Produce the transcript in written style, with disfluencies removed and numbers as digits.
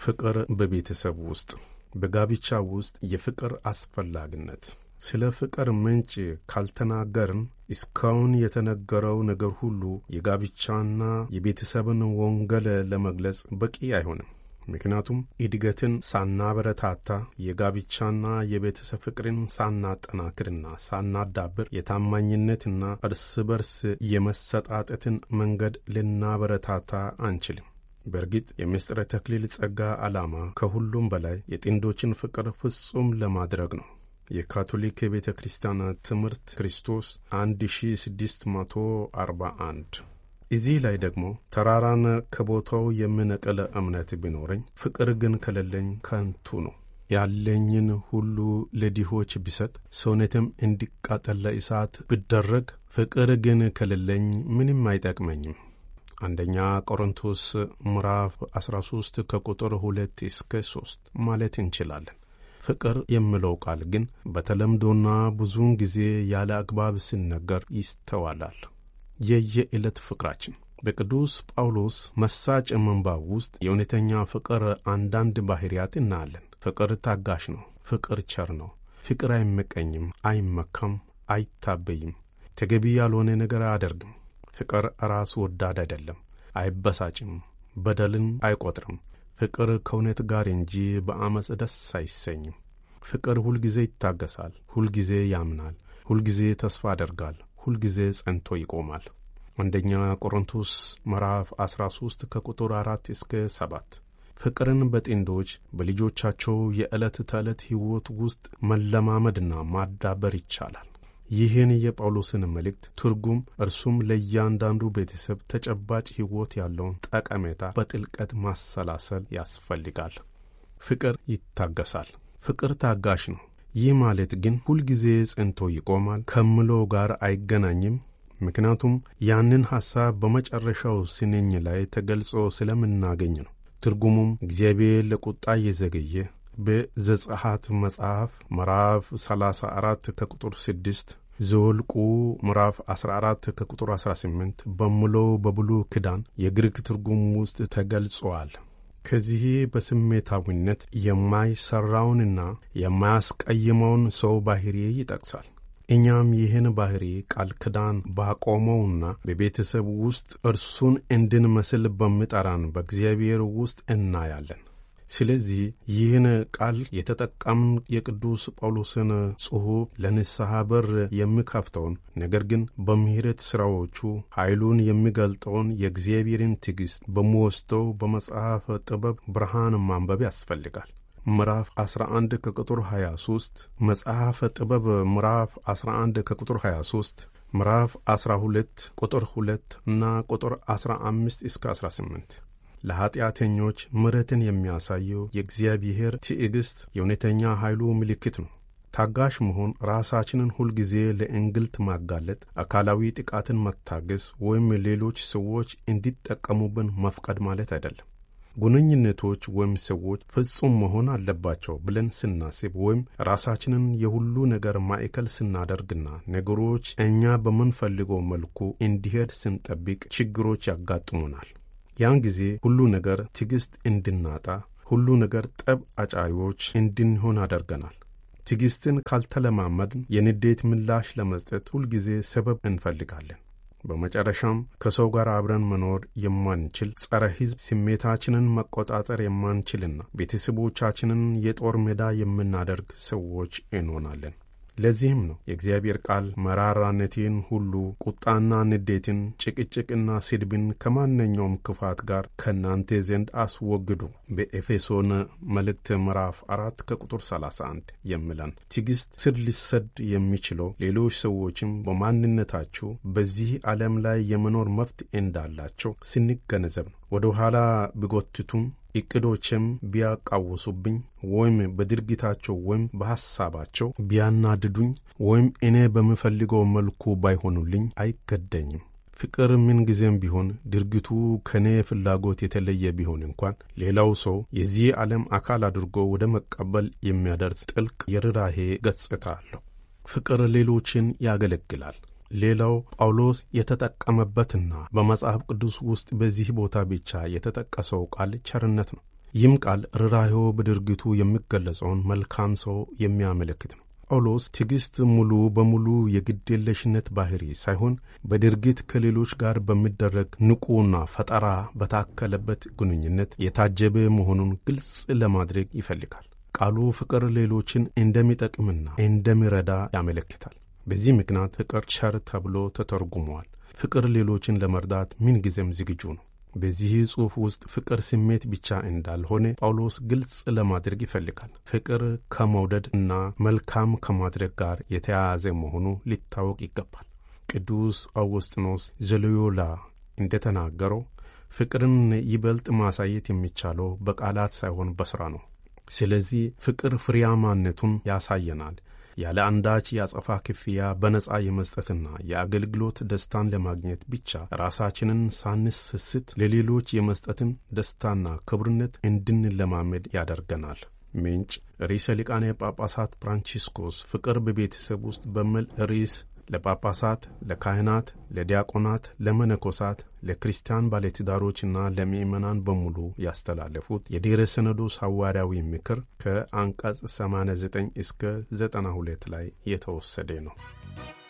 ፍቅር በቤተሰብ ውስጥ በጋብቻ ውስጥ የፍቅር አስፈላጊነት። ስለ ፍቅር ምንጭ ካልተናገርን እስካሁን የተነገረው ነገር ሁሉ የጋብቻና የቤተሰብን ወንጌል ለመግለጽ በቂ አይሆንም። ምክንያቱም እድገትን ሳናበረታታ የጋብቻና የቤተሰብ ፍቅርን ሳናጠናክርና ሳናዳብር የታማኝነትና እርስ በርስ የመሰጣጠትን መንገድ ልናበረታታ አንችልም። በእርግጥ የምስጢረ ተክሊል ጸጋ ዓላማ ከሁሉም በላይ የጥንዶችን ፍቅር ፍጹም ለማድረግ ነው። የካቶሊክ ቤተ ክርስቲያን ትምህርት ክርስቶስ 1641። እዚህ ላይ ደግሞ ተራራን ከቦታው የምነቅል እምነት ቢኖረኝ ፍቅር ግን ከሌለኝ ከንቱ ነው። ያለኝን ሁሉ ለድሆች ብሰጥ ሰውነትም እንዲቃጠል ለእሳት ብደረግ ፍቅር ግን ከሌለኝ ምንም አይጠቅመኝም። አንደኛ ቆሮንቶስ ምዕራፍ 13 ከቁጥር 2 እስከ 3 ማለት እንችላለን። ፍቅር የሚለው ቃል ግን በተለምዶና ብዙውን ጊዜ ያለ አግባብ ሲነገር ይስተዋላል። የየዕለት ፍቅራችን በቅዱስ ጳውሎስ መሳጭ ምንባብ ውስጥ የእውነተኛ ፍቅር አንዳንድ ባህሪያት እናያለን። ፍቅር ታጋሽ ነው። ፍቅር ቸር ነው። ፍቅር አይመቀኝም፣ አይመካም፣ አይታበይም፣ ተገቢ ያልሆነ ነገር አያደርግም። ፍቅር ራስ ወዳድ አይደለም፣ አይበሳጭም፣ በደልን አይቆጥርም። ፍቅር ከእውነት ጋር እንጂ በአመፅ ደስ አይሰኝም። ፍቅር ሁልጊዜ ይታገሳል፣ ሁልጊዜ ያምናል፣ ሁልጊዜ ተስፋ ያደርጋል፣ ሁልጊዜ ጸንቶ ይቆማል። አንደኛ ቆሮንቶስ ምዕራፍ 13 ከቁጥር 4 እስከ 7። ፍቅርን በጥንዶች በልጆቻቸው የዕለት ተዕለት ሕይወት ውስጥ መለማመድና ማዳበር ይቻላል። ይህን የጳውሎስን መልእክት ትርጉም እርሱም ለእያንዳንዱ ቤተሰብ ተጨባጭ ሕይወት ያለውን ጠቀሜታ በጥልቀት ማሰላሰል ያስፈልጋል። ፍቅር ይታገሳል። ፍቅር ታጋሽ ነው። ይህ ማለት ግን ሁልጊዜ ጸንቶ ይቆማል ከምለው ጋር አይገናኝም። ምክንያቱም ያንን ሐሳብ በመጨረሻው ስንኝ ላይ ተገልጾ ስለምናገኝ ነው። ትርጉሙም እግዚአብሔር ለቁጣ የዘገየ በዘጸአት መጽሐፍ ምዕራፍ 34 ከቁጥር 6 ዘኍልቍ ምዕራፍ 14 ከቁጥር 18 በሙሉ በብሉይ ኪዳን የግሪክ ትርጉም ውስጥ ተገልጿል። ከዚህ በስሜታዊነት የማይሰራውንና የማያስቀይመውን ሰው ባህሪ ይጠቅሳል። እኛም ይህን ባህሪ ቃል ኪዳን ባቆመውና በቤተሰብ ውስጥ እርሱን እንድንመስል በሚጠራን በእግዚአብሔር ውስጥ እናያለን። ስለዚህ ይህን ቃል የተጠቀምን የቅዱስ ጳውሎስን ጽሑፍ ለንስሐ በር የሚከፍተውን ነገር ግን በምሕረት ሥራዎቹ ኃይሉን የሚገልጠውን የእግዚአብሔርን ትዕግሥት በሚወስደው በመጽሐፍ ጥበብ ብርሃን ማንበብ ያስፈልጋል። ምዕራፍ 11 ከቁጥር 23፣ መጽሐፈ ጥበብ ምዕራፍ 11 ከቁጥር 23፣ ምዕራፍ 12 ቁጥር 2 እና ቁጥር 15 እስከ 18። ለኀጢአተኞች ምሕረትን የሚያሳየው የእግዚአብሔር ትዕግሥት የእውነተኛ ኃይሉ ምልክት ነው። ታጋሽ መሆን ራሳችንን ሁልጊዜ ለእንግልት ማጋለጥ፣ አካላዊ ጥቃትን መታገስ ወይም ሌሎች ሰዎች እንዲጠቀሙብን መፍቀድ ማለት አይደለም። ግንኙነቶች ወይም ሰዎች ፍጹም መሆን አለባቸው ብለን ስናስብ ወይም ራሳችንን የሁሉ ነገር ማዕከል ስናደርግና ነገሮች እኛ በምንፈልገው መልኩ እንዲሄድ ስንጠብቅ ችግሮች ያጋጥሙናል። ያን ጊዜ ሁሉ ነገር ትዕግሥት እንድናጣ፣ ሁሉ ነገር ጠብ አጫሪዎች እንድንሆን አደርገናል። ትዕግሥትን ካልተለማመድን የንዴት ምላሽ ለመስጠት ሁልጊዜ ሰበብ እንፈልጋለን። በመጨረሻም ከሰው ጋር አብረን መኖር የማንችል ጸረ ሕዝብ ስሜታችንን መቆጣጠር የማንችልና ቤተሰቦቻችንን የጦር ሜዳ የምናደርግ ሰዎች እንሆናለን። ለዚህም ነው የእግዚአብሔር ቃል መራራነትን ሁሉ፣ ቁጣና ንዴትን፣ ጭቅጭቅና ስድብን ከማንኛውም ክፋት ጋር ከእናንተ ዘንድ አስወግዱ በኤፌሶን መልእክት ምዕራፍ 4 ከቁጥር 31 የሚለን። ትዕግሥት ስር ሊሰድ የሚችለው ሌሎች ሰዎችም በማንነታቸው በዚህ ዓለም ላይ የመኖር መብት እንዳላቸው ስንገነዘብ ነው። ወደ ኋላ ቢጎትቱም እቅዶችም ቢያቃውሱብኝ ወይም በድርጊታቸው ወይም በሐሳባቸው ቢያናድዱኝ ወይም እኔ በምፈልገው መልኩ ባይሆኑልኝ አይገደኝም። ፍቅር ምንጊዜም ቢሆን ድርጊቱ ከኔ ፍላጎት የተለየ ቢሆን እንኳን ሌላው ሰው የዚህ ዓለም አካል አድርጎ ወደ መቀበል የሚያደርስ ጥልቅ የርኅራኄ ገጽታ አለው። ፍቅር ሌሎችን ያገለግላል። ሌላው ጳውሎስ የተጠቀመበትና በመጽሐፍ ቅዱስ ውስጥ በዚህ ቦታ ብቻ የተጠቀሰው ቃል ቸርነት ነው። ይህም ቃል ርኅራኄው በድርጊቱ የሚገለጸውን መልካም ሰው የሚያመለክት ነው። ጳውሎስ ትዕግሥት ሙሉ በሙሉ የግድየለሽነት ባሕሪ ሳይሆን በድርጊት ከሌሎች ጋር በሚደረግ ንቁና ፈጠራ በታከለበት ግንኙነት የታጀበ መሆኑን ግልጽ ለማድረግ ይፈልጋል። ቃሉ ፍቅር ሌሎችን እንደሚጠቅምና እንደሚረዳ ያመለክታል። በዚህ ምክንያት ፍቅር ቸር ተብሎ ተተርጉሟል። ፍቅር ሌሎችን ለመርዳት ምንጊዜም ዝግጁ ነው። በዚህ ጽሑፍ ውስጥ ፍቅር ስሜት ብቻ እንዳልሆነ ጳውሎስ ግልጽ ለማድረግ ይፈልጋል። ፍቅር ከመውደድ እና መልካም ከማድረግ ጋር የተያያዘ መሆኑ ሊታወቅ ይገባል። ቅዱስ አውግስጢኖስ ዘሎዮላ እንደተናገረው ፍቅርን ይበልጥ ማሳየት የሚቻለው በቃላት ሳይሆን በሥራ ነው። ስለዚህ ፍቅር ፍሬያማነቱን ያሳየናል። ያለ አንዳች የአጸፋ ክፍያ በነጻ የመስጠትና የአገልግሎት ደስታን ለማግኘት ብቻ ራሳችንን ሳንስስት ለሌሎች የመስጠትን ደስታና ክብርነት እንድንለማመድ ያደርገናል። ምንጭ ርዕሰ ሊቃነ ጳጳሳት ፍራንቺስኮስ ፍቅር በቤተሰብ ውስጥ በሚል ርዕስ ለጳጳሳት፣ ለካህናት፣ ለዲያቆናት፣ ለመነኮሳት፣ ለክርስቲያን ባለትዳሮችና ለምእመናን በሙሉ ያስተላለፉት የድኅረ ሲኖዶስ ሐዋርያዊ ምክር ከአንቀጽ 89 እስከ 92 ላይ የተወሰደ ነው።